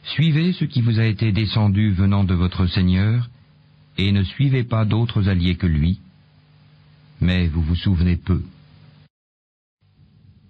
Suivez ce qui vous a été descendu venant de votre Seigneur, et ne suivez pas d'autres alliés que lui, mais vous vous souvenez peu.